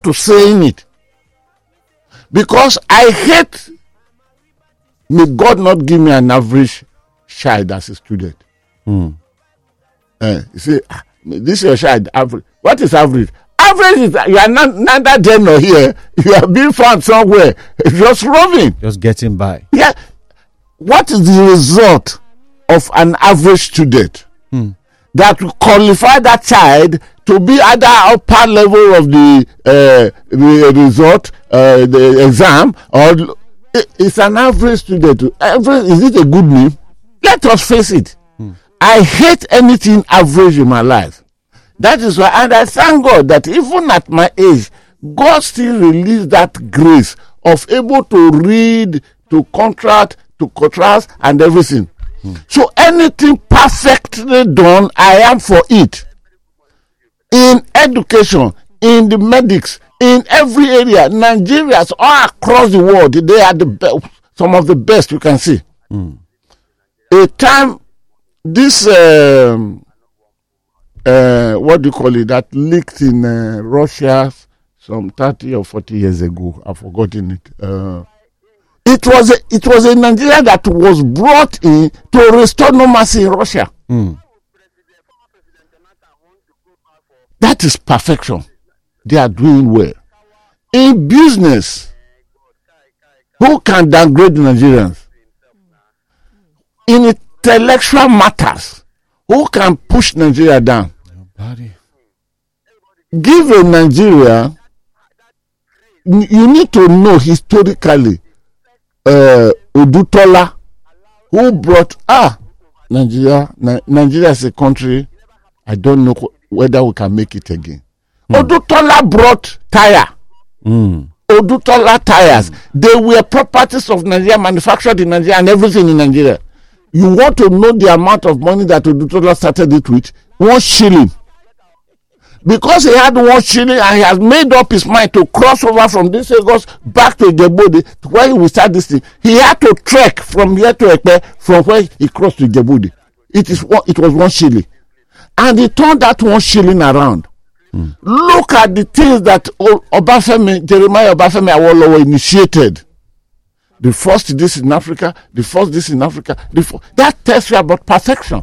to saying it. Because I hate, may God not give me an average child as a student. You say, this is your child, average. What is average? Average is you are neither there nor here. You are being found somewhere, just roving. Just getting by. Yeah. What is the result of an average student that will qualify that child to be at the upper level of the result, the exam, or it's an average student? Average, is it a good name? Let us face it. I hate anything average in my life. That is why, and I thank God that even at my age, God still released that grace of able to read, to contrast, and everything. So anything perfectly done, I am for it. In education, in the medics, in every area, Nigerians all across the world, they are the some of the best you can see. A time, this what do you call it, that leaked in Russia some 30 or 40 years ago. I've forgotten it. It was a Nigeria that was brought in to restore normalcy in Russia. That is perfection. They are doing well. In business, who can downgrade Nigerians? In intellectual matters, who can push Nigeria down? Nobody. Give a Nigeria, you need to know historically, Odutola, who brought Nigeria is a country, I don't know whether we can make it again. Odutola brought tire. Odutola tires. They were properties of Nigeria, manufactured in Nigeria, and everything in Nigeria. You want to know the amount of money that Odutola started it with? 1 shilling. Because he had 1 shilling and he has made up his mind to cross over from this Lagos back to Ijebu-Ode, where he will start this thing. He had to trek from here to Ekpe, from where he crossed to Ijebu-Ode. It was 1 shilling. And he turned that 1 shilling around. Look at the things that Jeremiah Obafemi Awolowo initiated. The first this in Africa, that tells you about perfection.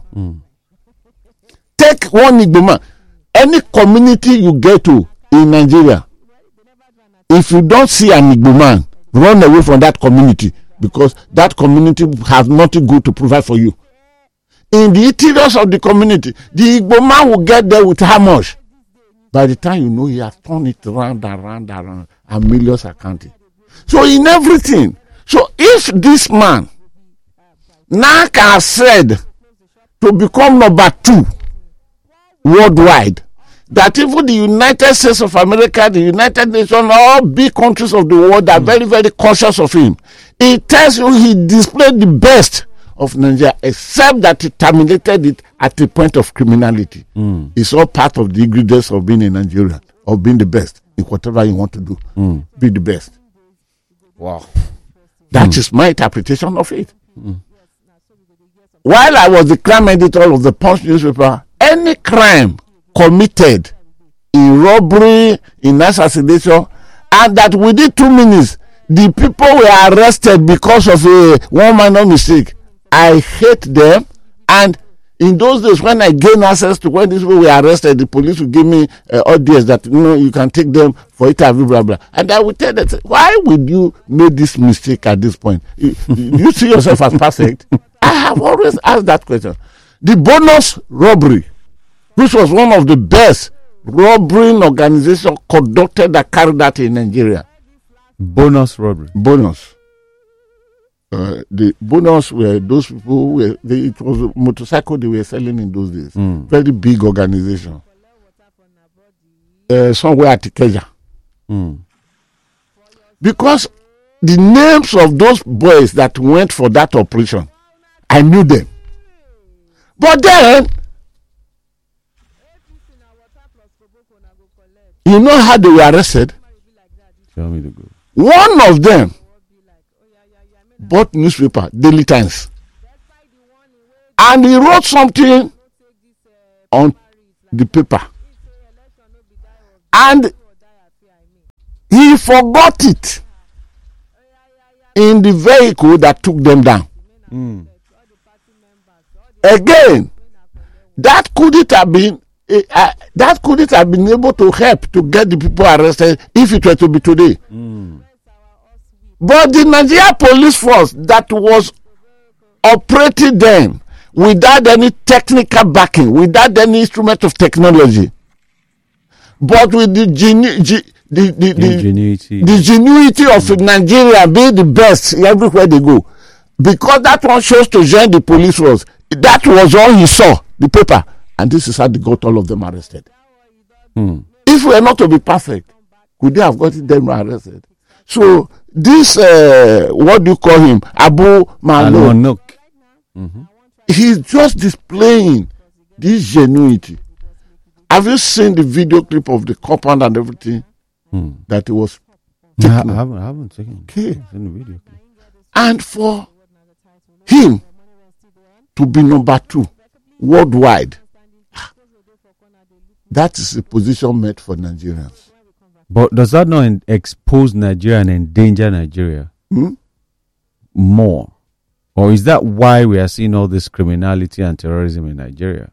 Take one Igbo. Any community you get to in Nigeria, if you don't see an Igbo man, run away from that community, because that community has nothing good to provide for you. In the interiors of the community, the Igbo man will get there with how much? By the time you know, he has turned it round, and millions are counting. So in everything. So if this man now can said to become number 2 worldwide, that even the United States of America, the United Nations, all big countries of the world are very, very conscious of him. It tells you he displayed the best of Nigeria, except that he terminated it at the point of criminality. It's all part of the ingredients of being a Nigerian, of being the best in whatever you want to do. Be the best. Wow. That is my interpretation of it. While I was the crime editor of the Punch newspaper, any crime committed in robbery, in assassination, and that within 2 minutes, the people were arrested because of a one minor mistake, I hate them. And in those days, when I gained access to when these people were arrested, the police would give me audience that, you can take them for interview, blah, blah. And I would tell them, why would you make this mistake at this point? You see yourself as perfect? I have always asked that question. The bonus robbery, which was one of the best robbery organizations conducted that carried that in Nigeria. Bonus robbery. Bonus. The bonus were those people who it was a motorcycle they were selling in those days. Very big organization. Somewhere at Ikeja. Because the names of those boys that went for that operation, I knew them. But then, you know how they were arrested? Tell me the good. One of them bought newspaper, Daily Times, and he wrote something on the paper, and He forgot it in the vehicle that took them down. Again, that couldn't have been able to help to get the people arrested if it were to be today. But the Nigeria police force that was operating then without any technical backing, without any instrument of technology, but with the ingenuity of Nigeria being the best everywhere they go, because that one shows to join the police force. That was all he saw, the paper, and this is how they got all of them arrested. If we were not to be perfect, could they have gotten them arrested? So this, what do you call him, Abu Malok? He's just displaying this genuity. Have you seen the video clip of the compound and everything that it was taken? I haven't seen it. Okay. In the video clip. And for him to be number 2 worldwide, that is a position meant for Nigerians. But does that not expose Nigeria and endanger Nigeria more? Or is that why we are seeing all this criminality and terrorism in Nigeria?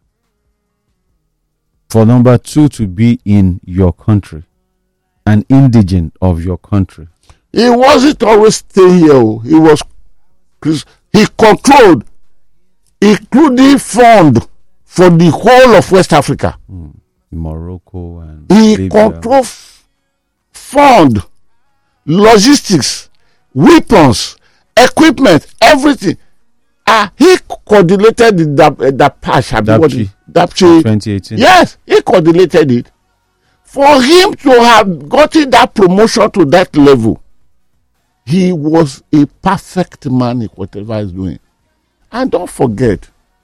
For number 2 to be in your country, an indigent of your country. He wasn't always staying here. He controlled, including fund for the whole of West Africa. Morocco and he Libya. controlled fund, logistics, weapons, equipment, everything. He coordinated the patch. Dapchi 2018. Yes, he coordinated it. For him to have gotten that promotion to that level, he was a perfect man in whatever he's doing. And don't forget,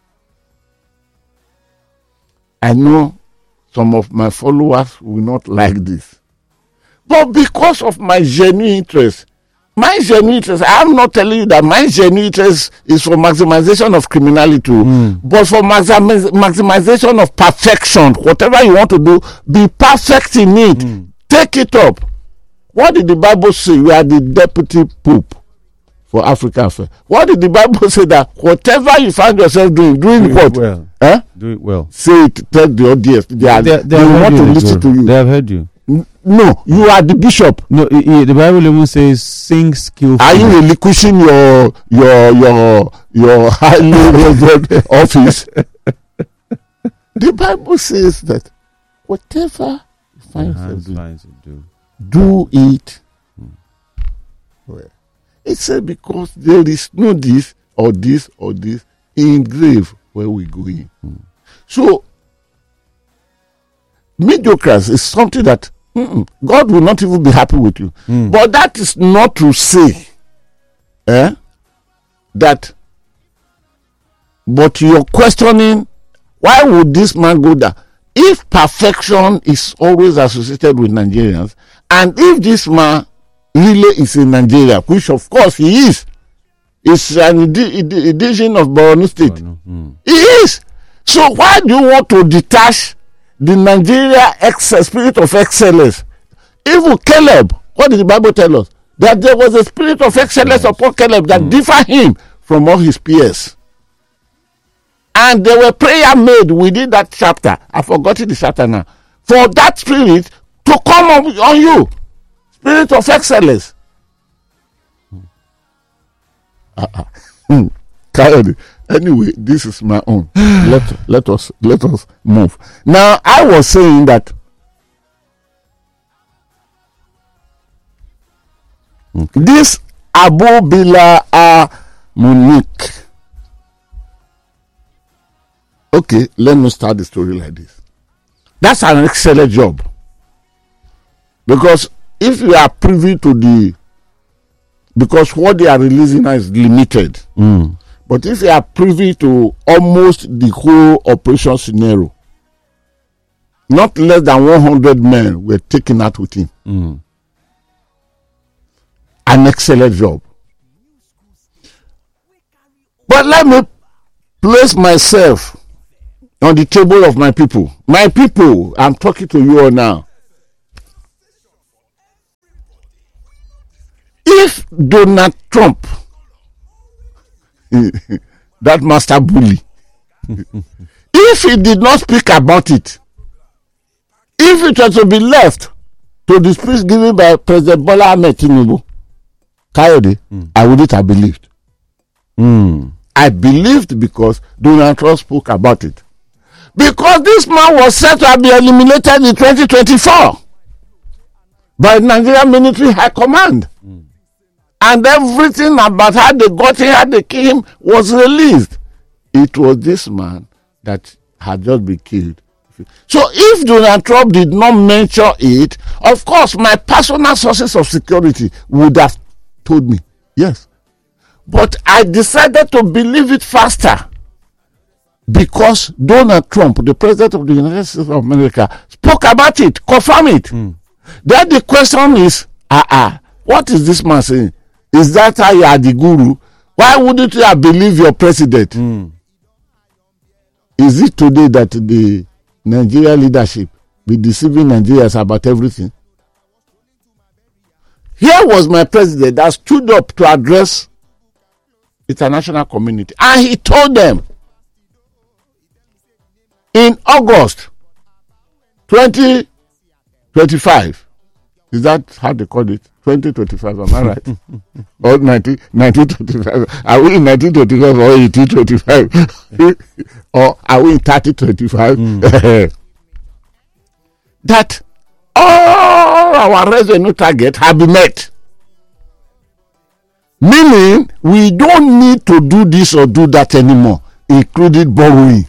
I know some of my followers will not like this, but because of my genuine interest, I'm not telling you that my genuine interest is for maximization of criminality, but for maximization of perfection. Whatever you want to do, be perfect in it. Take it up. What did the Bible say? You are the deputy pope for African affairs. What did the Bible say? That whatever you find yourself doing what? Well. Eh? Do it well. Say it, tell the audience. They want to listen to you. They have heard you. No, you are the bishop. No, the Bible even says sing skillfully. Are you relinquishing your highly revered office? The Bible says that whatever you find yourself doing, do it well. It said because there is no this or this or this engraved where we go in. So mediocres is something that God will not even be happy with you. But that is not to say that, but you're questioning, why would this man go there? If perfection is always associated with Nigerians, and if this man really is in Nigeria, which of course he is, it's an edition of Borno State. He is. So why do you want to detach the Nigeria spirit of excellence? Even Caleb, what did the Bible tell us? That there was a spirit of excellence upon Caleb that differed him from all his peers. And there were prayer made within that chapter. I've forgotten the chapter now. For that spirit to come on you. Spirit of excellence. Anyway, this is my own. Let us move. Now, I was saying that this Abu Bilal Munich. Okay, let me start the story like this. That's an excellent job. Because if you are privy to because what they are releasing now is limited. But if you are privy to almost the whole operation scenario, not less than 100 men were taken out with him. An excellent job. But let me place myself on the table of my people. My people, I'm talking to you all now. if Donald Trump, that master bully, if he did not speak about it, if it was to be left to the speech given by President Bola Ahmed Tinubu, Kayode, I wouldn't have believed. I believed because Donald Trump spoke about it. Because this man was set to be eliminated in 2024 by Nigerian military high command. And everything about how they got him, how they killed him was released. It was this man that had just been killed. So if Donald Trump did not mention it, of course my personal sources of security would have told me, yes. But I decided to believe it faster because Donald Trump, the president of the United States of America, spoke about it, confirmed it. Then the question is, what is this man saying? Is that how you are the guru? Why wouldn't you have believed your president? Is it today that the Nigeria leadership be deceiving Nigerians about everything? Here was my president that stood up to address international community, and he told them in August 2025. Is that how they call it? 2025, am I right? Or 1925? Are we in 1925 or 1825? Or are we in 3025? That all our revenue targets have been met. Meaning, we don't need to do this or do that anymore, including borrowing.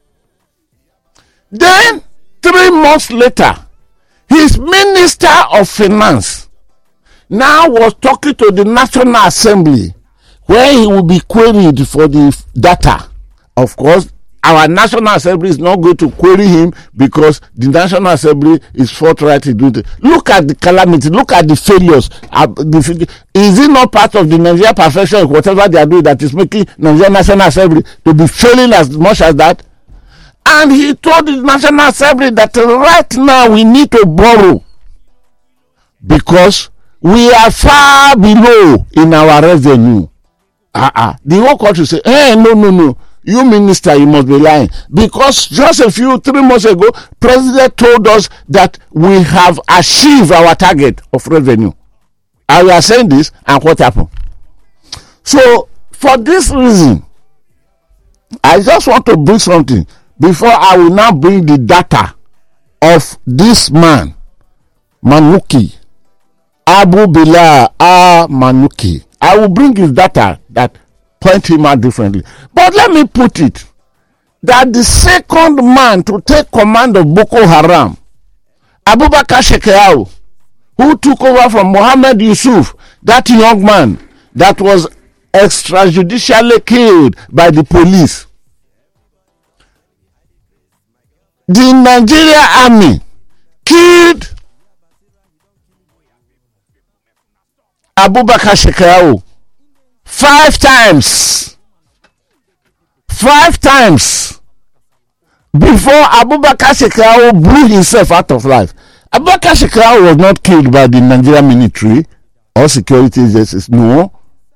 Then, 3 months later, his Minister of Finance now was talking to the National Assembly where he will be queried for the data. Of course, our National Assembly is not going to query him because the National Assembly is forthright in doing it. Look at the calamity, look at the failures. Is it not part of the Nigeria perfection, whatever they are doing, that is making Nigeria National Assembly to be failing as much as that? And he told the National Assembly that right now we need to borrow because we are far below in our revenue. The whole country say, hey, no. You minister, you must be lying. Because just 3 months ago, President told us that we have achieved our target of revenue. And we are saying this, and what happened? So, for this reason, I just want to bring something before I will now bring the data of this man, Manuki, Abu Bilal Manuki. I will bring his data that point him out differently. But let me put it that the second man to take command of Boko Haram, Abubakar Shekau, who took over from Mohammed Yusuf, that young man that was extrajudicially killed by the police. The Nigeria army killed Abubakar Shekau 5 times. 5 times before Abubakar Shekau blew himself out of life. Abubakar Shekau was not killed by the Nigerian military or security agencies. No.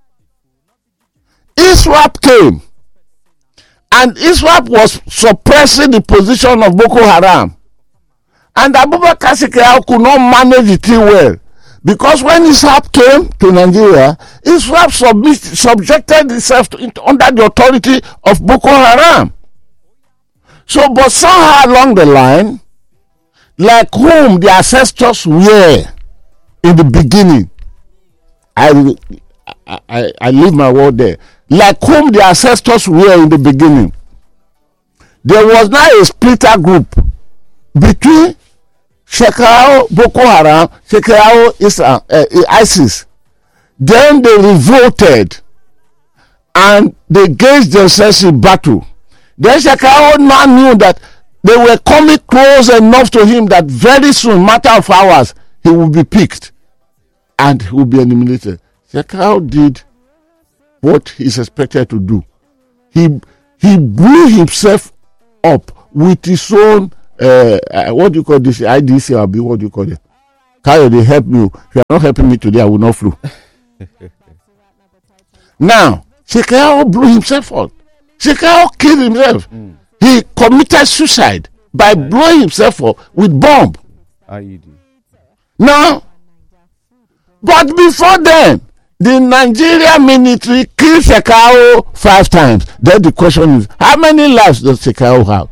ISWAP came. And ISWAP was suppressing the position of Boko Haram. And Abubakar Shekau could not manage the thing well. Because when ISWAP came to Nigeria, ISWAP subjected itself under the authority of Boko Haram. So, but somehow along the line, like whom the ancestors were in the beginning, I leave my word there. Like whom the ancestors were in the beginning, there was now a splitter group between Shekau, Boko Haram, Shekau, ISIS. Then they revolted and they engaged themselves in battle. Then Shekau now knew that they were coming close enough to him that very soon, matter of hours, he will be picked and he will be eliminated. Shekau did what he's expected to do. He blew himself up with his own what do you call this? IDC or what do you call it? Kyle, they help me. If you are not helping me today, I will not flew. Now, Shekau blew himself up. Shekau killed himself. He committed suicide by blowing himself up with bomb. IED. Now, but before then, the Nigerian military killed Shekau 5 times. Then the question is, how many lives does Shekau have?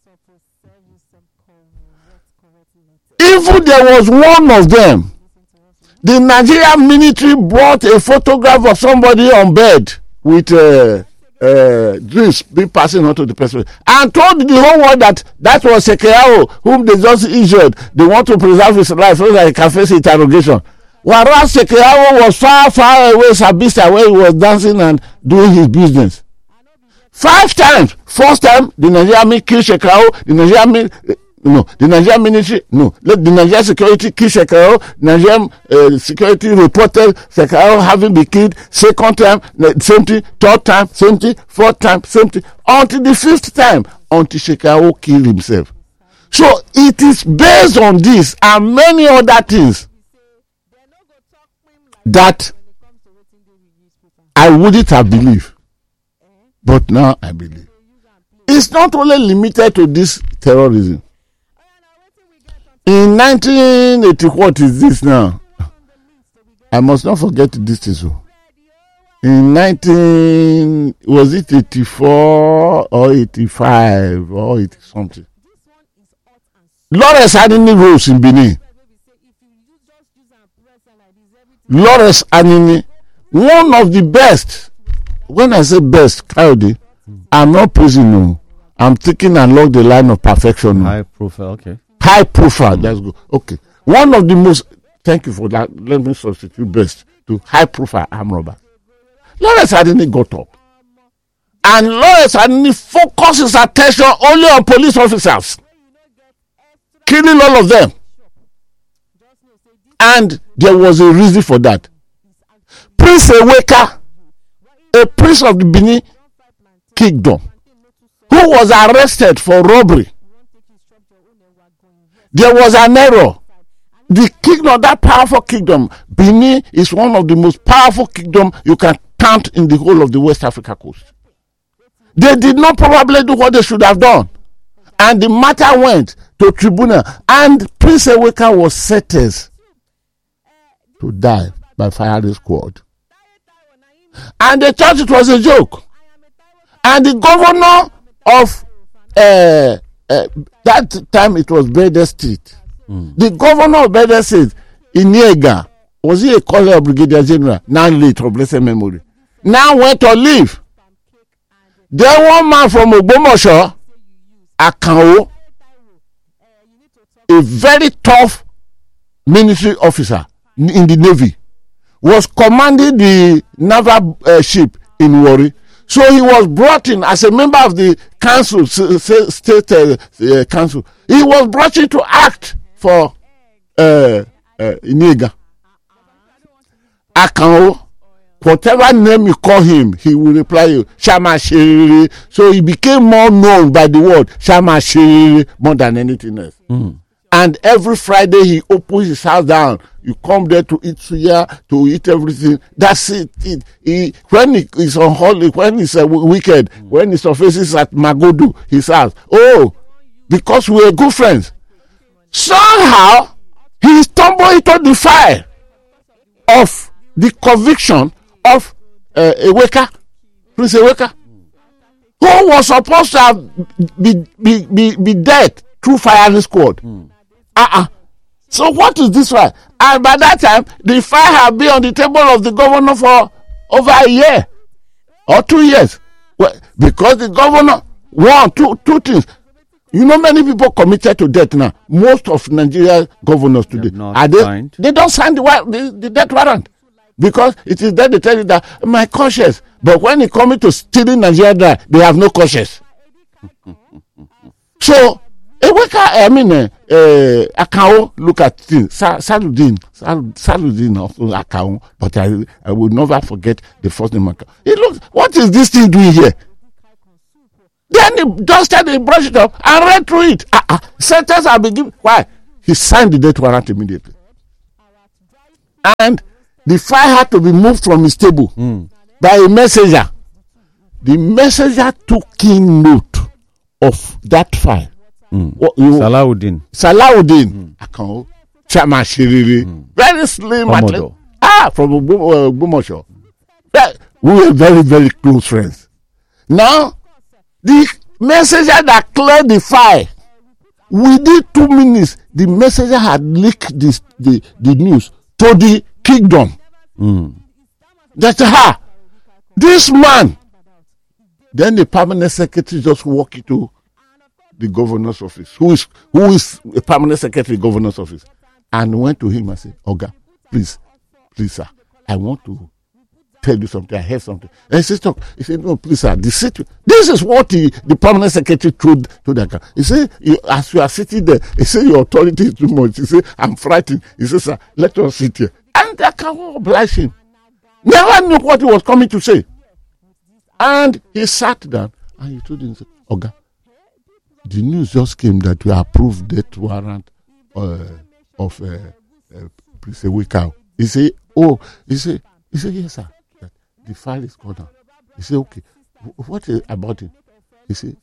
Even there was one of them, the Nigerian military brought a photograph of somebody on bed with drinks being passing on to the person and told the whole world that was Shekau, whom they just injured. They want to preserve his life so that he can face interrogation. Whereas Shekau was far, far away, Sabista, where he was dancing and doing his business. 5 times. First time, the Nigerian military killed Shekau. The Nigerian military, the Nigerian security killed Shekau. Nigerian security reported Shekau having been killed. Second time, same thing. Third time, same thing. Fourth time, same thing. Until the 5th time, until Shekau killed himself. So it is based on this and many other things that I wouldn't have believed. But now I believe. It's not only limited to this terrorism. In 1980, what is this now? I must not forget this issue. In 84 or 85 or 80 something? Lawrence Anini rose in Benin. Lawrence Anini, one of the best. When I say best, Coyote, I'm not praising you. I'm taking along the line of perfection. High profile, okay. High profile, that's good. Okay. One of the most, thank you for that. Let me substitute best to high profile arm robber. Lawrence Anini got up. And Lawrence Anini focused his attention only on police officers, killing all of them. And there was a reason for that. Prince Eweka, a prince of the Benin kingdom, who was arrested for robbery. There was an error. The kingdom, that powerful kingdom, Benin is one of the most powerful kingdoms you can count in the whole of the West Africa coast. They did not probably do what they should have done. And the matter went to tribunal. And Prince Eweka was sentenced to die by firing squad. And they thought it was a joke. And the governor of that time, it was Bede State. The governor of Bede State, Iniega, was he a colonel or brigadier general? Now late of blessed memory. Now went on leave. Then one man from Ogbomoso, Akanwo, a very tough military officer in the Navy, was commanding the naval ship in Warri. So he was brought in as a member of the council, state council. He was brought in to act for Iniga. Akanwo, whatever name you call him, he will reply you, Shama Shiriri. So he became more known by the word Shama Shiriri more than anything else. And every Friday he opens his house down. You come there to eat suya, to eat everything. That's it. When he is on holiday, when it's a weekend, when his office is at Magodu, his house. Oh, because we are good friends. Somehow, he stumbled into the fire of the conviction of Eweka, Prince Eweka, who was supposed to have be dead through firing squad. So what is this fire? And by that time, the fire had been on the table of the governor for over a year or 2 years. Well, because the governor, two things. You know, many people committed to death now. Most of Nigeria governors today, they don't sign the death warrant. Because it is then they tell you that my conscience. But when it comes to stealing Nigeria, they have no conscience. So, Akanwo look at things. Saludin also Akanwo, but I will never forget the first name. He looked, what is this thing doing here? Then he dusted, he brushed it up and read through it. Sentence have been given. Why? He signed the death warrant immediately. And the file had to be moved from his table by a messenger. The messenger took keen note of that file. Salahuddin. Akanwo, Chairman Shiriri, very slim athlete. From Ogbomoso. We were very, very close friends. Now, the messenger that cleared the file, within 2 minutes, the messenger had leaked the news to the kingdom. That this man. Then the permanent secretary just walked into the governor's office, who is a permanent secretary governor's office, and went to him and said, Oga, please, sir, I want to tell you something. I heard something. And he said, no, please, sir, this is what the permanent secretary told the guy. He said, as you are sitting there, he said, your authority is too much. He said, I'm frightened. He said, sir, let us sit here. And I can't oblige him. Never knew what he was coming to say. And he sat down and he told him, Oga, the news just came that we approved death warrant of Prince Eweka. He said, yes, sir. The file is gone out. He said, okay, what about it? He said,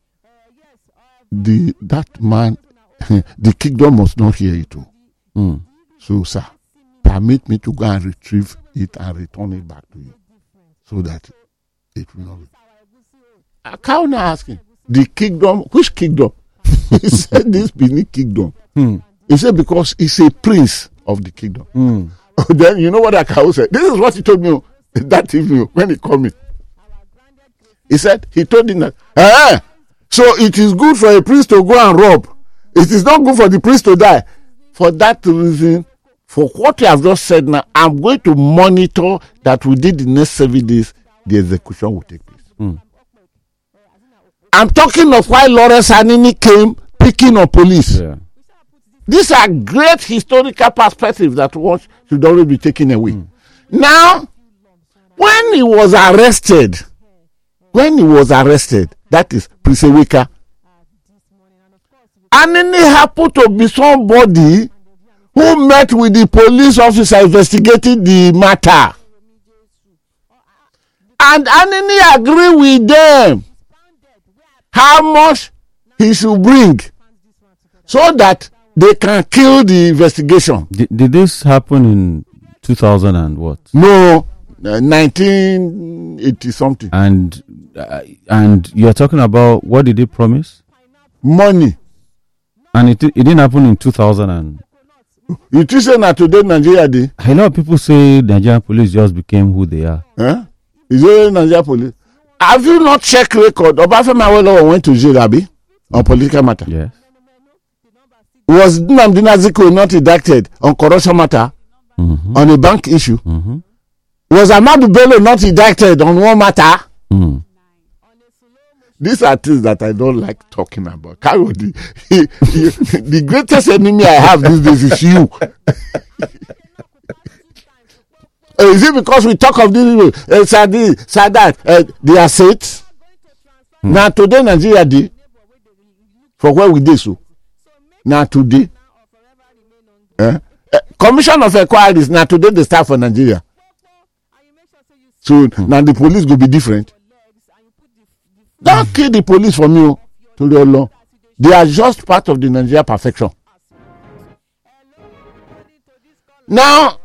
that man, the kingdom must not hear it too. So, sir, permit me to go and retrieve it and return it back to you, so that it will not be. I can't ask him, the kingdom, which kingdom? He said, this Benin kingdom. He said, because he's a prince of the kingdom. Then you know what Akao said? This is what he told me that evening when he called me. He said, he told him that, so it is good for a prince to go and rob. It is not good for the prince to die. For that reason, for what you have just said now, I'm going to monitor that within the next 7 days, the execution will take place. I'm talking of why Lawrence Anini came picking on police. Yeah. These are great historical perspectives that should already be taken away. Now, when he was arrested, that is Prince Eweka, Anini happened to be somebody who met with the police officer investigating the matter. And Anini agreed with them how much he should bring so that they can kill the investigation. Did this happen in 2000 and what? No, 1980 something. And you're talking about, what did they promise? Money. And it didn't happen in 2000 and... You think say na today Nigeria dey? A lot of people say Nigerian police just became who they are. Is it Nigerian police? Have you not checked record? Obafemi Awolowo went to jail, Abi, on political matter. Yes. Was Nnamdi Azikiwe not indicted on corruption matter, on a bank issue? Was Ahmadu Bello not indicted on one matter? These are things that I don't like talking about. The greatest enemy I have these days is you. Is it because we talk of these people? Sadat, they are saints. Now today Nigeria dey for where we dey so. Now today, Commission of Inquiries. Now today they start for Nigeria. So now the police go be different. Don't kill the police for me, to the law. They are just part of the Nigeria perfection. Now,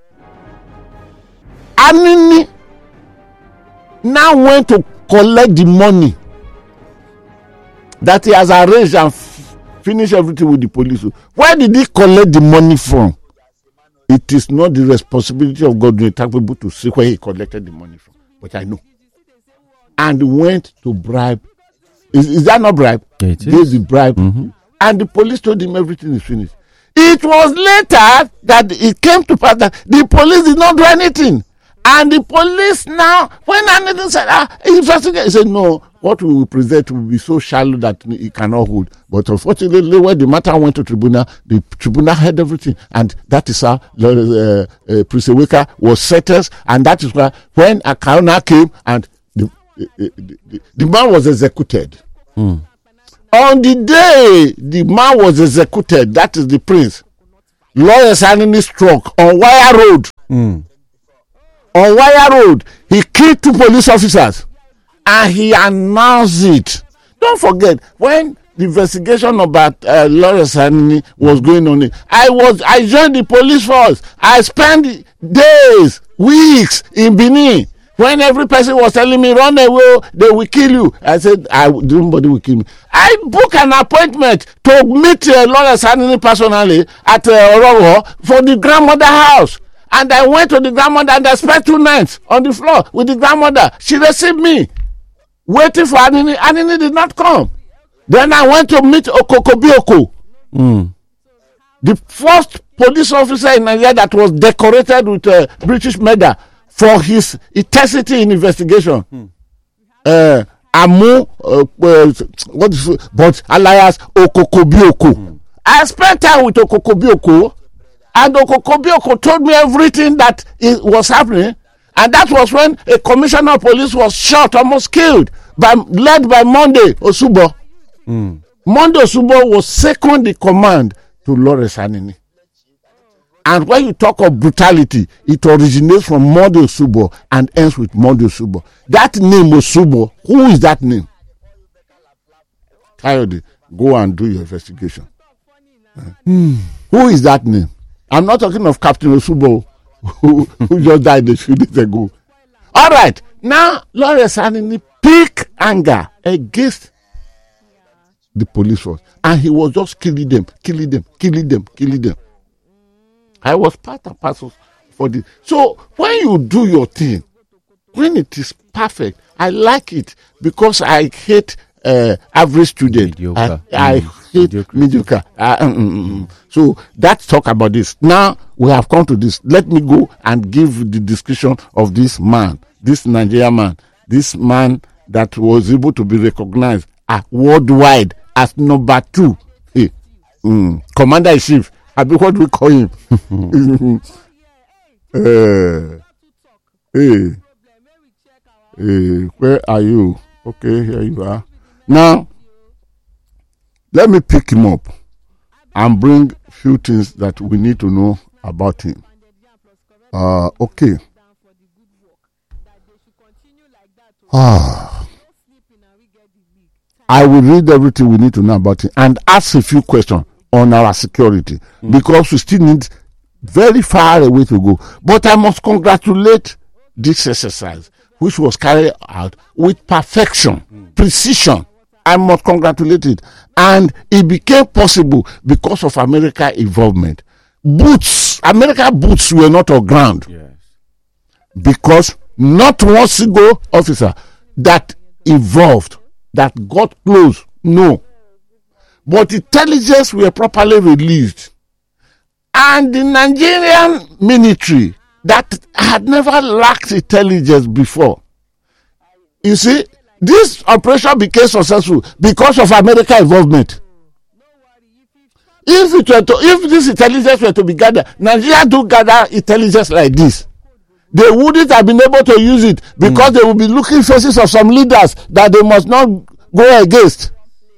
Anini now went to collect the money that he has arranged and finish everything with the police. Where did he collect the money from? It is not the responsibility of Godwin Etabwebu to see where he collected the money from, but I know. And went to bribe. Is that not bribe? Yeah, it is. There's the bribe. And the police told him everything is finished. It was later that it came to pass that the police did not do anything. And the police now, when anything said, investigate, he said, no, what we will present will be so shallow that it cannot hold. But unfortunately, when the matter went to tribunal, the tribunal heard everything. And that is how Prince Eweka was sentenced. And that is why when Akaona came and the man was executed. On the day the man was executed, that is the prince, Lawrence Anini struck on Wire Road. on Wire Road, he killed 2 police officers, and he announced it. Don't forget, when the investigation about Lawrence Anini was going on, I joined the police force. I spent days, weeks in Benin. When every person was telling me, run away, they will kill you. I said, nobody will kill me. I booked an appointment to meet Lawrence Anini personally at Orowo for the grandmother house. And I went to the grandmother and I spent 2 nights on the floor with the grandmother. She received me, waiting for Anini. Anini did not come. Then I went to meet Okokobioko, the first police officer in Nigeria that was decorated with a British medal for his intensity in investigation. Amu, but alias Okokobioko. I spent time with Okokobioko, and Okokobioko told me everything that was happening, and that was when a commissioner of police was shot, almost killed, led by Monday Osubo. Monday Osubo was second in command to Lawrence Anini. And when you talk of brutality, it originates from Monday Osubo and ends with Monday Osubo. That name Osubo, who is that name? Kayode, go and do your investigation. Who is that name? I'm not talking of Captain Osubo, who just died a few days ago. All right, now Lawrence Anini peak anger against the police force, and he was just killing them. I was part and parcel for this. So when you do your thing, when it is perfect, I like it because I hate average student. I hate mediocre. So let's talk about this. Now we have come to this. Let me go and give the description of this man, this Nigerian man, this man that was able to be recognized worldwide as number 2, Commander-in-Chief. I mean, what do we call him? Where are you? Okay, here you are. Now, let me pick him up and bring a few things that we need to know about him. Okay. I will read everything we need to know about him and ask a few questions on our security, because we still need very far away to go. But I must congratulate this exercise, which was carried out with perfection, precision. I must congratulate it. And it became possible because of America's involvement. American boots were not on ground. Yes. Because not one single officer that involved, that got close, no. But intelligence were properly released. And the Nigerian military that had never lacked intelligence before. You see, this operation became successful because of American involvement. If this intelligence were to be gathered, Nigeria do gather intelligence like this, they wouldn't have been able to use it because they would be looking faces of some leaders that they must not go against.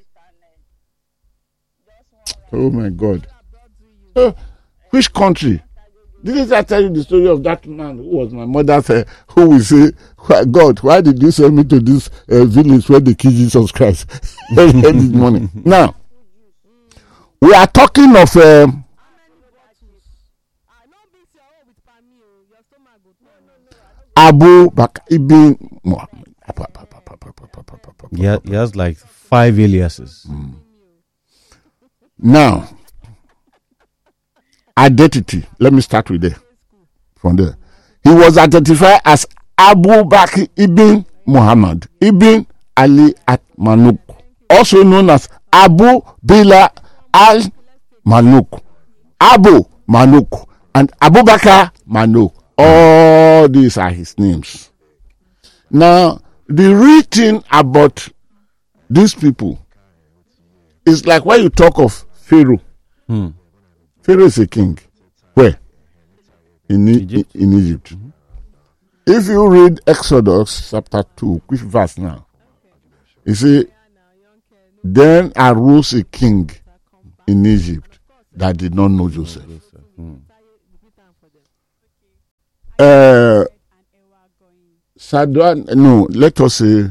Oh my God. Which country? Didn't I tell you the story of that man who was my mother's, who will say, God, why did you send me to this village where they kill Jesus Christ? This morning. Now, we are talking of Abu Bakr ibn Muhammad. Yeah, he has like 5 aliases. Now, identity. Let me start with there. From there, he was identified as Abu Bakr ibn Muhammad ibn Ali al-Manuk, also known as Abu Bilal al-Manuk, Abu Manuk, and Abu Bakr Manuk. All these are his names. Now, the real thing about these people is like when you talk of Pharaoh. Pharaoh is a king. Where? In Egypt. In Egypt. If you read Exodus chapter 2, which verse now? You see, then arose a king in Egypt that did not know Joseph. Sadwan, no, let us say,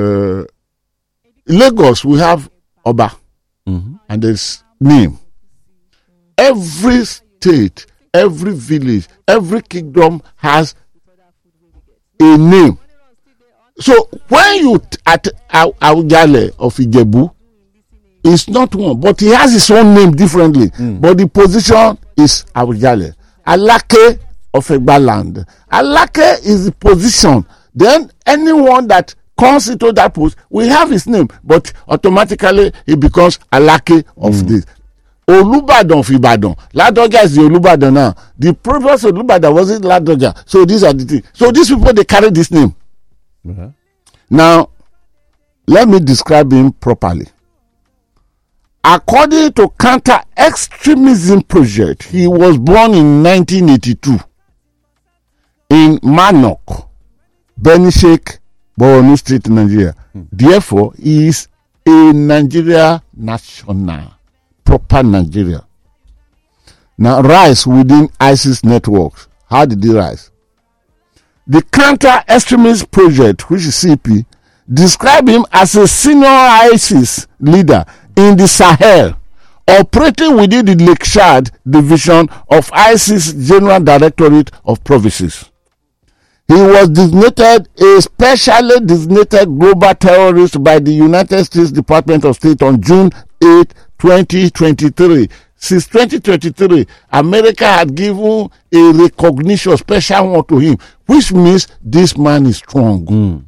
Lagos, we have Oba, and there's name. Every state, every village, every kingdom has a name. So when you at Awujale of Ijebu, it's not one, but he has his own name differently. But the position is Awujale. Alake of Egbaland. Alake is the position. Then anyone that comes into that post, we have his name, but automatically he becomes Alake of this. Olubadan of Ibadan. Ladoja is the Olubadan now. The previous Olubadan wasn't Ladoja. So these are the things. So these people, they carry this name. Now, let me describe him properly. According to Counter Extremism Project, he was born in 1982 in Manok, Benishek, Borno State, Nigeria. Therefore, he is a Nigeria national, proper Nigeria. Now, rise within ISIS networks. How did he rise? The Counter Extremist Project, which is CP, described him as a senior ISIS leader in the Sahel, operating within the Lake Chad division of ISIS General Directorate of Provinces. He was designated a specially designated global terrorist by the United States Department of State on June 8, 2023. Since 2023, America had given a recognition, special one to him, which means this man is strong.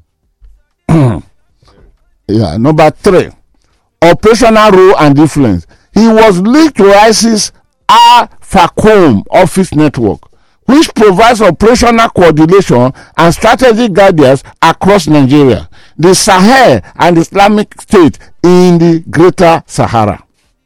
Yeah. Number 3, operational role and influence. He was linked to ISIS Al-Fakom office network, which provides operational coordination and strategic guidance across Nigeria, the Sahel, and Islamic State in the Greater Sahara.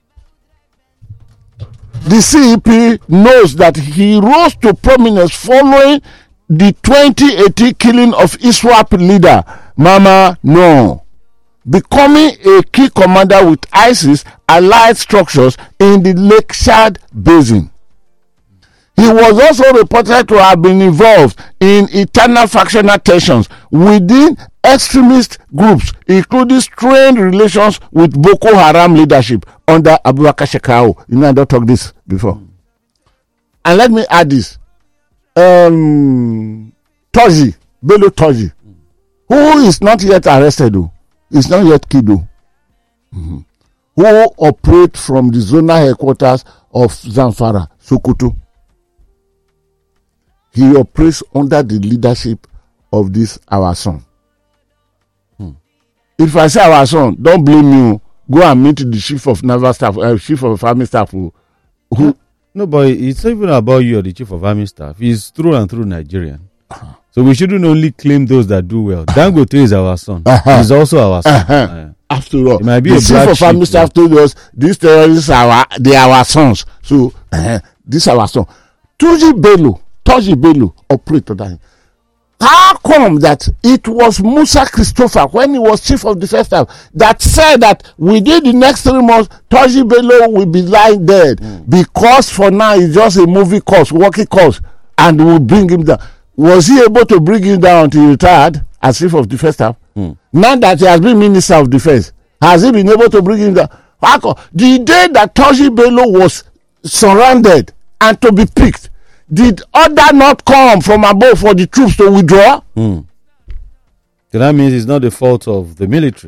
The CEP knows that he rose to prominence following the 2018 killing of ISWAP leader Mama No, becoming a key commander with ISIS allied structures in the Lake Chad basin. He was also reported to have been involved in internal factional tensions within extremist groups, including strained relations with Boko Haram leadership under Abubakar Shekau. You know, I don't talk this before. And let me add this. Bello Turji, who is not yet arrested, though. Is not yet killed, though. Who operate from the zonal headquarters of Zamfara, Sokoto. He operates under the leadership of this our son. If I say our son, don't blame me. Go and meet the chief of naval staff, chief of army staff. Who? No, but it's not even about you or the chief of army staff. He's through and through Nigerian. So we shouldn't only claim those that do well. Dangote is our son. He's also our son. After all, the chief of army staff told us these terrorists are our sons. So this our son. Turji Bello operated under him. How come that it was Musa Christopher, when he was chief of defense staff, that said that within the next 3 months, Turji Bello will be lying dead because for now it's just a movie course, working course, and we'll bring him down. Was he able to bring him down until he retired as chief of defense staff? Now that he has been minister of defense, has he been able to bring him down? How come? The day that Turji Bello was surrounded and to be picked, did order not come from above for the troops to withdraw? So that means it's not the fault of the military.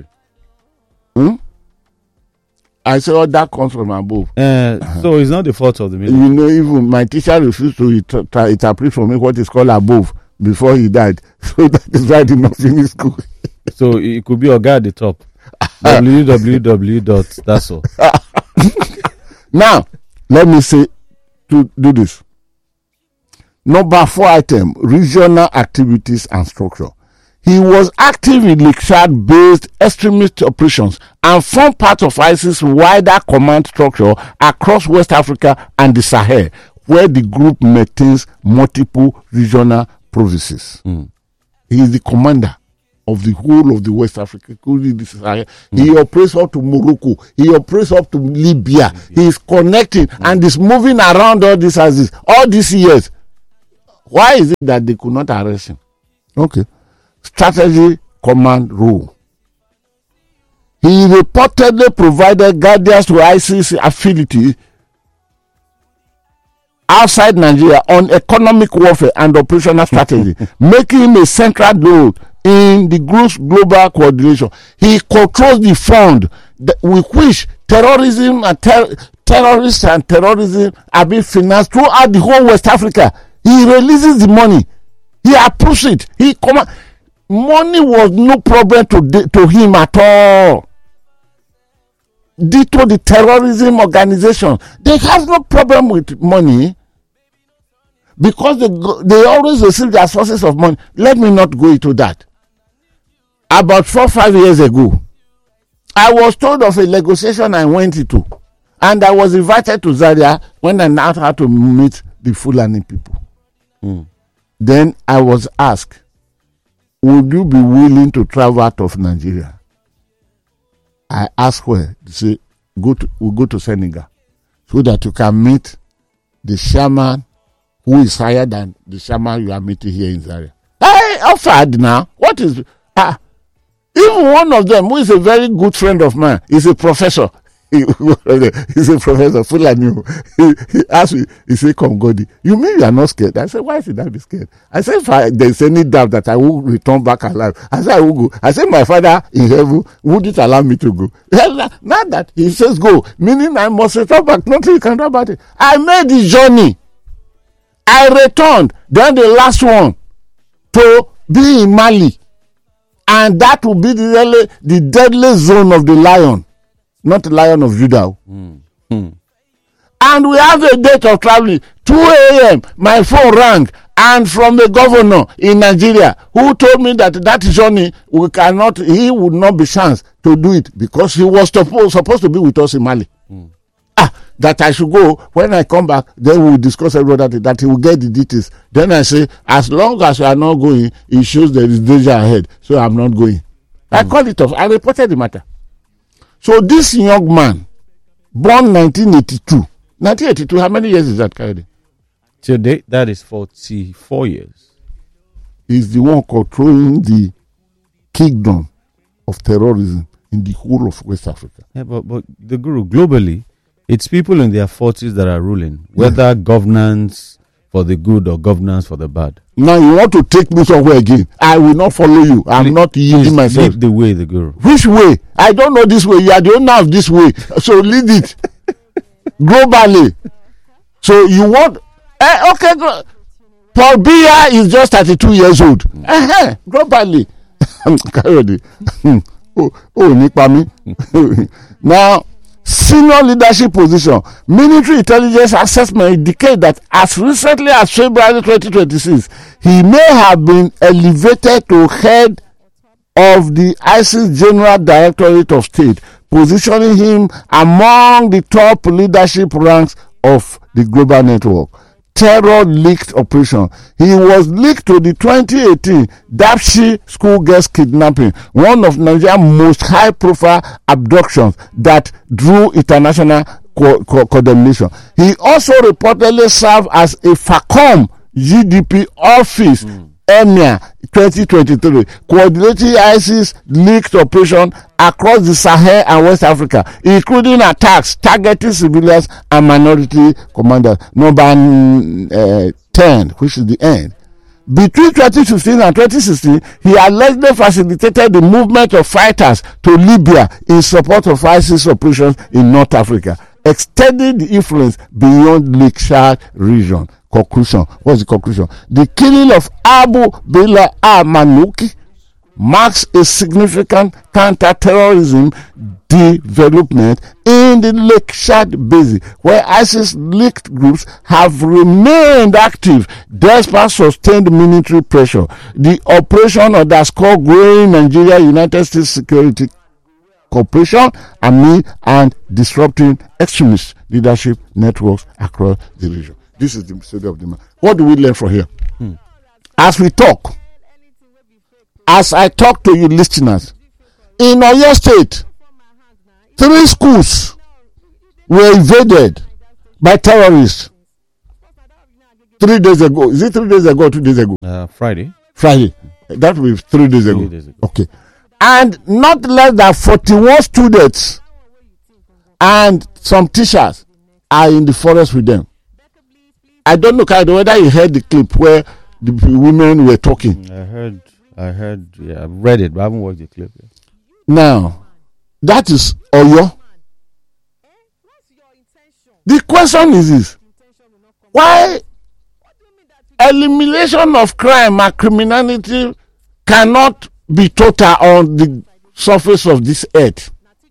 I say order comes from above. So it's not the fault of the military. You know, even my teacher refused to interpret for me what is called above before he died. So that is why I did not finish school. So it could be Oga at the top. www.daso. Now, let me say to do this. Number 4 item, regional activities and structure. He was active in Lake Chad-based extremist operations and formed part of ISIS' wider command structure across West Africa and the Sahel, where the group maintains multiple regional provinces. He is the commander of the whole of the West Africa, including the Sahel. He operates up to Morocco. He operates up to Libya. He is connecting and is moving around all these years. Why is it that they could not arrest him? Okay. Strategy Command role. He reportedly provided guidance to ISIS affiliates outside Nigeria on economic warfare and operational strategy, making him a central node in the group's global coordination. He controls the fund with which terrorism and terrorists and terrorism are being financed throughout the whole West Africa. He releases the money. He approves it. Money was no problem to him at all. Ditto the terrorism organization. They have no problem with money because they always receive their sources of money. Let me not go into that. About 4 or 5 years ago, I was told of a negotiation I went into, and I was invited to Zaria when I now had to meet the Fulani people. Then I was asked, would you be willing to travel out of Nigeria? I asked where. They say, we'll go to Senegal so that you can meet the shaman who is higher than the shaman you are meeting here in Zaria. Hey, offered now. What is... even one of them, who is a very good friend of mine, is a professor. He's a professor, Fulani. He asked me, he said, Kongodi, you mean you are not scared? I said, why should I be scared? I said, if there's any doubt that I will return back alive, I said, I will go. I said, my father in heaven wouldn't allow me to go. Not that he says go, meaning I must return back. Nothing you can do about it. I made the journey. I returned. Then the last one to be in Mali. And that will be the deadly zone of the lion. Not the Lion of Judah. And we have a date of traveling. 2 a.m. My phone rang, and from the governor in Nigeria, who told me that journey he would not be chance to do it because he was supposed to be with us in Mali. That I should go. When I come back, then we'll discuss everything, that he will get the details. Then I say, as long as you are not going, it shows there is danger ahead. So I'm not going. I called it off. I reported the matter. So this young man, born 1982. 1982, how many years is that, Kayode? Today, that is 44 years. Is the one controlling the kingdom of terrorism in the whole of West Africa. Yeah, but the Guru, globally, it's people in their 40s that are ruling, whether governance for the good or governance for the bad. Now you want to take me somewhere again. I will not follow you. I'm not yielding myself. Lead the way, the Guru. Which way? I don't know this way. You are the owner of this way. So lead it. Globally. So you want... okay. Paul Biya is just 32 years old. Globally. Now, senior leadership position. Military intelligence assessment indicate that as recently as February 2026, he may have been elevated to head of the ISIS General Directorate of State, positioning him among the top leadership ranks of the global network. Terror linked operation. He was linked to the 2018 Dapchi school girls kidnapping, one of Nigeria's most high-profile abductions that drew international condemnation. He also reportedly served as a FACOM GDP office emir 2023, coordinating ISIS linked operation across the Sahel and West Africa, including attacks targeting civilians and minority commanders. Number 10, which is the end. Between 2015 and 2016, he allegedly facilitated the movement of fighters to Libya in support of ISIS operations in North Africa, extending the influence beyond Lake Chad region. Conclusion. What's the conclusion? The killing of Abu Bilal al-Manuki marks a significant counter-terrorism development in the Lake Chad basin, where ISIS-linked groups have remained active despite sustained military pressure. The operation underscores growing Nigeria-United States security cooperation and disrupting extremist leadership networks across the region. This is the story of the man. What do we learn from here? As we talk, as I talk to you listeners, in Oyo State, 3 schools were invaded by terrorists 3 days ago. Is it 3 days ago or 2 days ago? Friday. That will be 3 days ago. 3 days ago. Okay. And not less than 41 students and some teachers are in the forest with them. I don't know, Kaido, whether you heard the clip where the women were talking. I heard, yeah, I've read it, but I haven't watched the clip yet. Now, that is Oyo. The question is this: why elimination of crime and criminality cannot be total on the surface of this earth?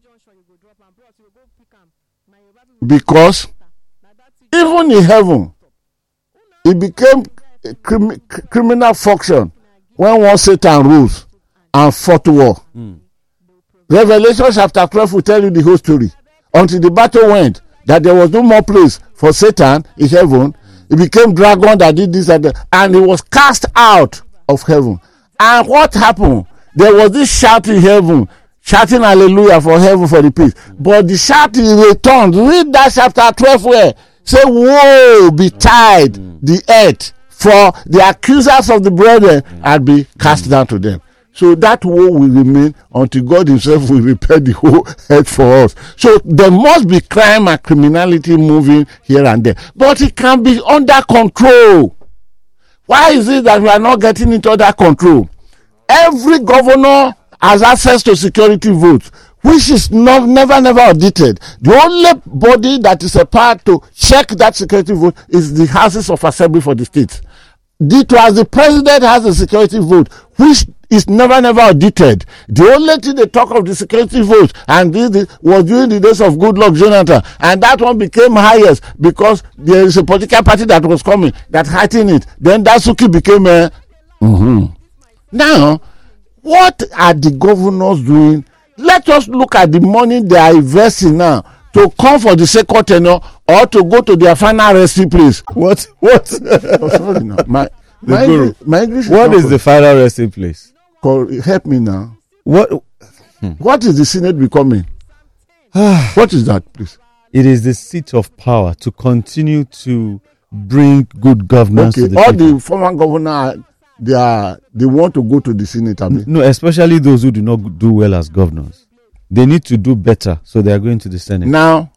Because even in heaven, it became a criminal function when one Satan rules and fought war. Revelation chapter 12 will tell you the whole story. Until the battle went, that there was no more place for Satan in heaven. It became dragon that did this and that, and he was cast out of heaven. And what happened? There was this shout in heaven, shouting hallelujah for heaven for the peace. But the shout is returned. Read that chapter 12 where say, woe betide the earth, for the accusers of the brethren had been cast down to them. So that woe will remain until God himself will repair the whole earth for us. So there must be crime and criminality moving here and there. But it can be under control. Why is it that we are not getting it under control? Every governor has access to security votes, which is never audited. The only body that is empowered to check that security vote is the houses of assembly for the states. As the president has a security vote, which is never audited. The only thing they talk of the security vote, and this was during the days of Goodluck Jonathan, and that one became highest because there is a political party that was coming that heightened it. Then Dasuki became a. Now, what are the governors doing? Let us look at the money they are investing now to come for the second tenure or to go to their final resting place. What? Oh, sorry now. My English. What is the final resting place? Help me now. What is the Senate becoming? What is that, please? It is the seat of power to continue to bring good governance to the all people. The former governor, they want to go to the Senate. No, especially those who do not do well as governors. They need to do better, so they are going to the Senate. Now,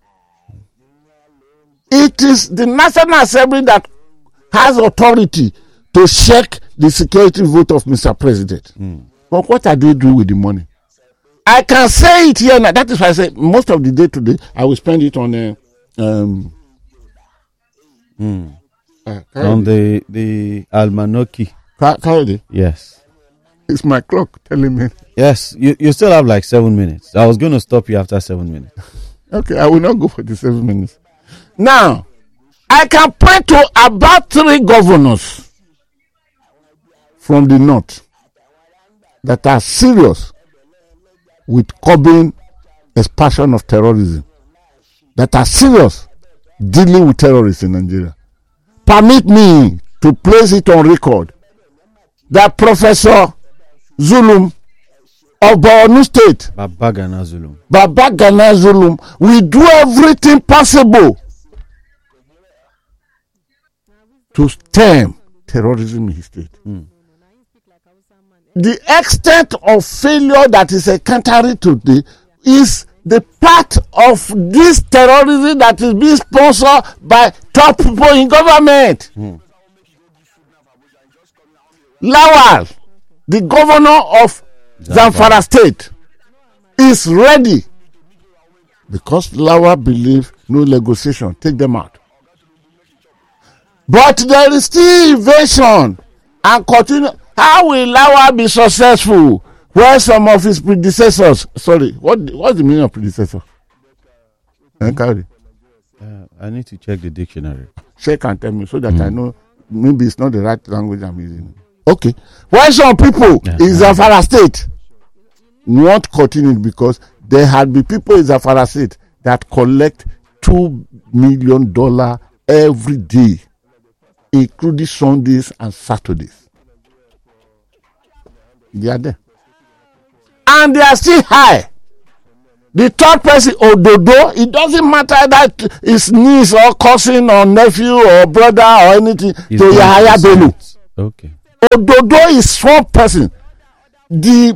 it is the National Assembly that has authority to check the security vote of Mr. President. But what are they doing with the money? I can say it here now. That is why I say most of the day today I will spend it on on the almanaki. Coyote? Yes. It's my clock telling me. Yes, you still have like 7 minutes. I was going to stop you after 7 minutes. Okay, I will not go for the 7 minutes. Now, I can point to about 3 governors from the north that are serious with curbing expansion of terrorism, that are serious dealing with terrorists in Nigeria. Permit me to place it on record that Professor Zulum of Borno State, Babagana Zulum, will do everything possible to stem terrorism in his state. The extent of failure that is encountering today is the part of this terrorism that is being sponsored by top people in government. Lawal, the governor of Zamfara State, is ready because Lawal believes no negotiation, take them out. But there is still invasion and continue. How will Lawal be successful where some of his predecessors? Sorry, what's the meaning of predecessor? I need to check the dictionary. Check and tell me so that I know maybe it's not the right language I'm using. Okay. Why some people in Zamfara State won't continue because there had been people in Zamfara State that collect $2 million every day, including Sundays and Saturdays. They are there. And they are still high. The third person, Ododo, it doesn't matter that his niece or cousin or nephew or brother or anything to Yahaya Bello. Okay. Ododo is one person. The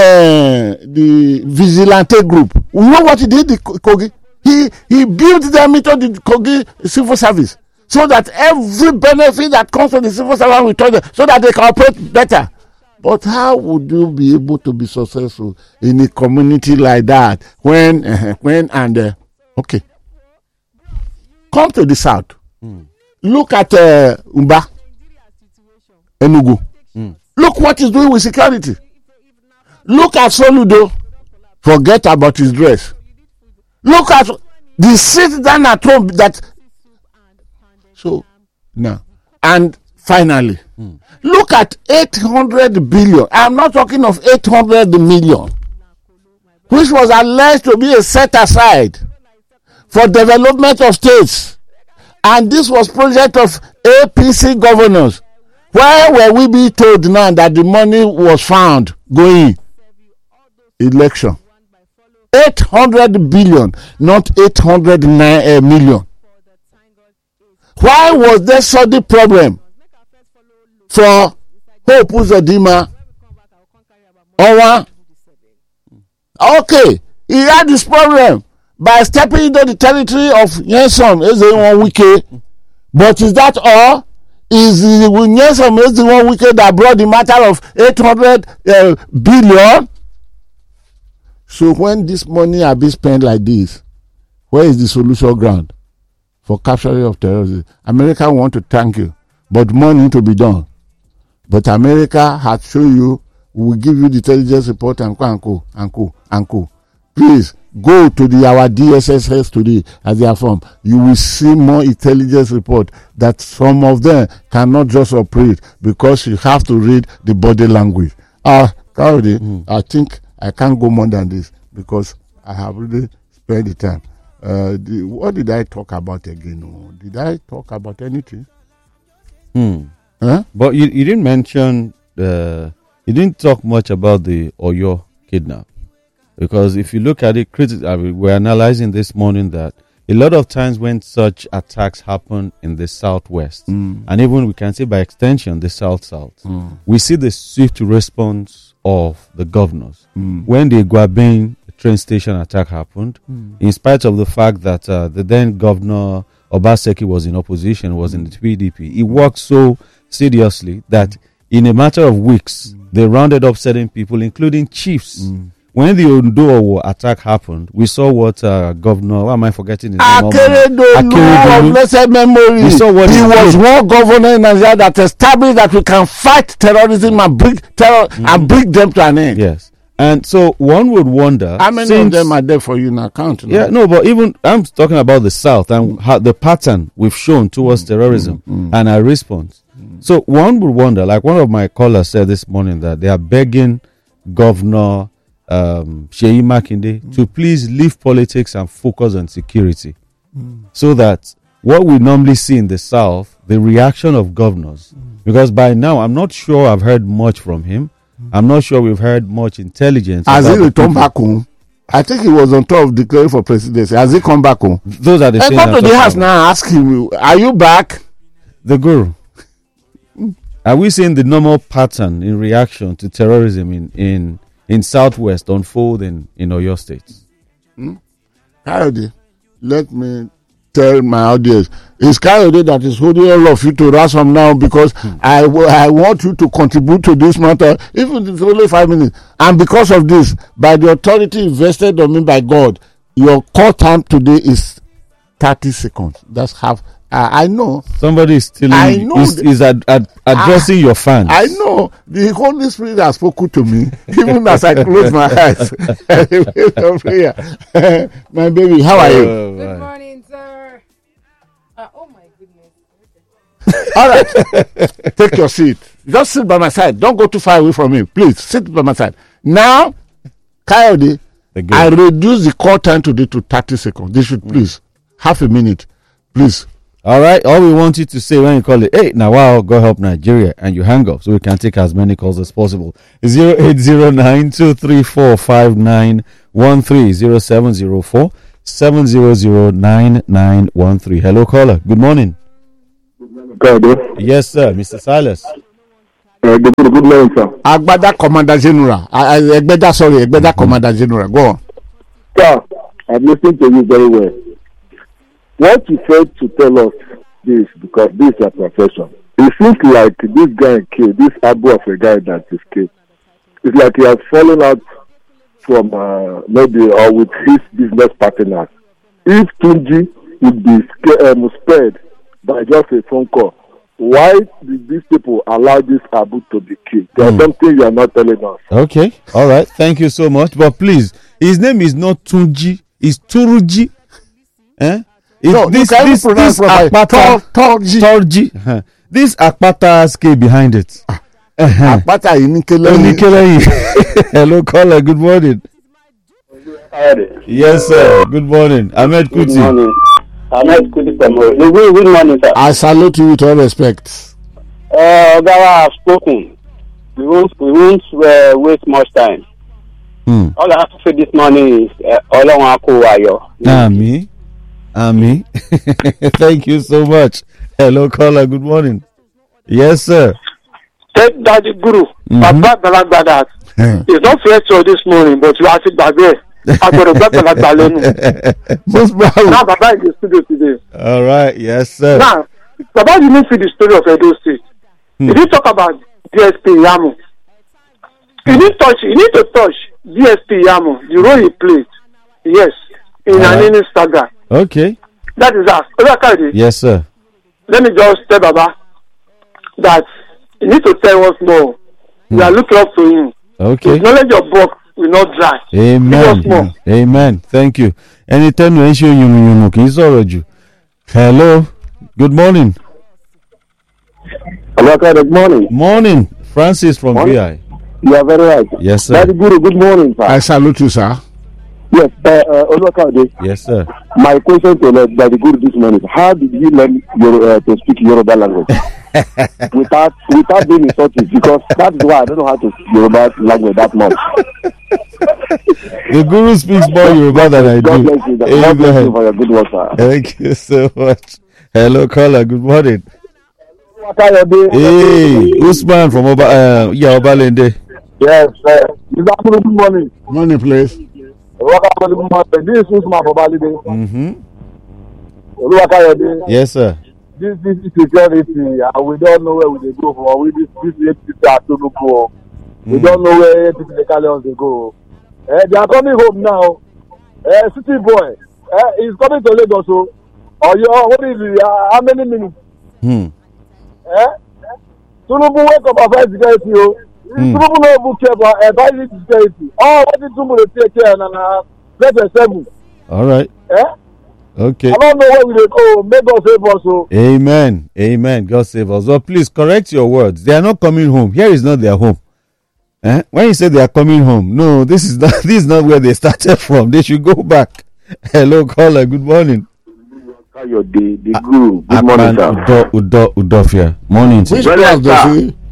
vigilante group. You know what he did? The Kogi. He built them into the Kogi civil service, so that every benefit that comes from the civil service will turn them, so that they can operate better. But how would you be able to be successful in a community like that when okay? Come to the south. Look at Umba, Enugu. Look what he's doing with security. Look at Soludo. Forget about his dress. Look at the sit down at home that. So now, and finally, look at 800 billion. I'm not talking of 800 million, which was alleged to be a set aside for development of states. And this was project of APC governors. Where were we being told now that the money was found going? Election. 800 billion, not 800 million. Why was there such a problem for Hope Uzodinma? Okay, he had this problem by stepping into the territory of Nyesom Ezenwo Wike. But is that all? Is Nyesom Ezenwo Wike that brought the matter of 800 billion? So when this money are being spent like this, where is the solution ground for capturing of terrorism? America want to thank you, but more need to be done. But America has shown you, we will give you the intelligence report and co. Please go to our DSS today as they are from. You will see more intelligence report that some of them cannot just operate because you have to read the body language. Kayode, I think I can't go more than this because I have really spent the time. What did I talk about again? Did I talk about anything? Huh? But you didn't mention you didn't talk much about the Oyo kidnap, because if you look at it critically, we're analyzing this morning that a lot of times when such attacks happen in the southwest, and even we can say by extension the south, we see the swift response of the governors. When the Iguaben train station attack happened, in spite of the fact that the then governor Obaseki was in opposition, was in the PDP, he worked so seriously that in a matter of weeks, they rounded up certain people, including chiefs. When the Ondo attack happened, we saw what Governor, why am I forgetting his name? Akeredolu of blessed memory. We saw what he was one governor in Nigeria that established that we can fight terrorism and bring terror and bring them to an end. Yes. And so one would wonder, how many of them are there for you in account? Yeah, no, but even I'm talking about the South and how the pattern we've shown towards terrorism and our response. So one would wonder, like one of my callers said this morning, that they are begging Governor Seyi Makinde to please leave politics and focus on security, so that what we normally see in the South, the reaction of governors, because by now I'm not sure I've heard much from him. I'm not sure we've heard much intelligence. Has he returned back home? I think he was on top of declaring for presidency. Has he come back home? Those are the things. Come to the house now. Ask him, are you back? The guru. Are we seeing the normal pattern in reaction to terrorism in Southwest unfold in Oyo State? Kayode, let me tell my audience, it's Kayode that is holding all of you to ransom now, because I want you to contribute to this matter, even if it's only 5 minutes. And because of this, by the authority invested on me by God, your call time today is 30 seconds. That's half. I know. Somebody is stealing. I know. Is addressing your fans. I know. The Holy Spirit has spoken to me, even as I close my eyes. My baby, how are you? Good morning, sir. Oh my goodness. All right. Take your seat. Just sit by my side. Don't go too far away from me. Please, sit by my side. Now, Kayode, I reduce the call time today to 30 seconds. They should please, half a minute. Please. All right. All we want you to say when you call it, hey, now wow, go help Nigeria, and you hang up so we can take as many calls as possible. 0809-234-5913, 0704-700-9913. Hello, caller. Good morning. Good. Yes, sir. Mr. Silas. Good morning, sir. Agbada Commander General. Egbeda Commander General. Go on. Sir, I'm listening to you very well. What you said to tell us this, because this is a profession. It seems like this guy killed, this Abu of a guy that is killed. It's like he has fallen out from maybe or with his business partners. If Tunji would be spared by just a phone call, why did these people allow this Abu to be killed? There's something you are not telling us. Okay, all right. Thank you so much. But please, his name is not Tunji, it's Turuji. This Akpata Torji. This Akpata has K behind it. Akpata Inikele. Hello, caller. Good morning. Yes, sir. Good morning. Ahmed Kuti. Good morning. Ahmed Kuti from Good morning, sir. I salute you with all respect. Gawa have spoken. We won't waste much time. All I have to say this morning is Ami. Thank you so much. Hello, caller. Good morning. Yes, sir. Take Daddy Guru. Papa Balagbadat. It's not fair to this morning, but you are still back there. I got a black Now, Baba in the studio today. All right. Yes, sir. Now, Baba, you need to see the story of Edo State. You need to talk about DSP Yamu. You need to touch DSP Yamu, the role he played. Yes. In an Instagram. Okay. That is us. Yes, sir. Let me just tell Baba that you need to tell us more. We are looking up to him. Okay. His knowledge of book will not dry. Amen. Amen. Thank you. Anytime you issue you hello. Good morning. Hello, good morning. Morning. Francis from VI. You are very right. Yes, sir. Daddy Guru, good morning, sir. I salute you, sir. Yes, yes, sir. My question to Daddy Guru this morning is: how did he learn to speak Yoruba language without being insulted? Because that's why I don't know how to speak Yoruba language that much. The Guru speaks more Yoruba than I do. God bless you. God bless you for your good work, sir. Thank you so much. Hello, caller. Good morning. Hey, Usman from Obalende. Yes, sir. Good morning. Morning, please. This is Usman from Obalende. Yes, sir. This security, we don't know where we go for. This people we don't know where people they go. They are coming home now. City boy, he's coming to Lagos. What is it? How many minutes? Tunubu wake up about security. Tunubu no book about advisory security. What did Tunubu take care and let us 7. All right. Okay. I don't know where we go. May God save us. Amen. Amen. God save us. But please correct your words. They are not coming home. Here is not their home. When you say they are coming home, no, this is not where they started from. They should go back. Hello, caller. Good morning. The Guru. Good morning, sir. Udofia. Morning. Which class does he?